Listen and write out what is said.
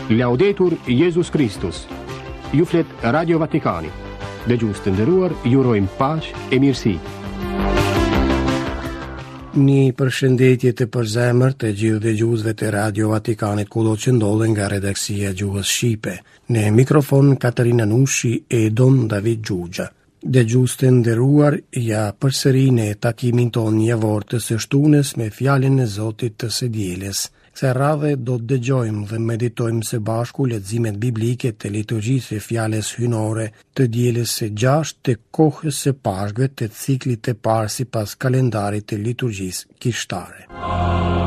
Laudetur Jesus Christus. Ju flet Radio Vatikani. Dhe gjusë të nderuar, ju urojmë paqë e mirësi. Një përshëndetje të përzemërt të gjithë dëgjuesve të Radio Vatikanit kudo që ndodhen nga redaksia e Gjuhës Shqipe. Në mikrofon Katarina Nushi e Don David Gjugja. Dëgjues të nderuar, ja përsëri në takimin tonë javor të së shtunës me fjalën e Zotit të së dielës. Kësaj radhe do të dëgjojmë dhe meditojmë së bashku leximet biblike të liturgjisë së fjalës hyjnore të dielës së 6 të kohës së Pashkëve të ciklit të parë sipas kalendarit të liturgjisë kishtare.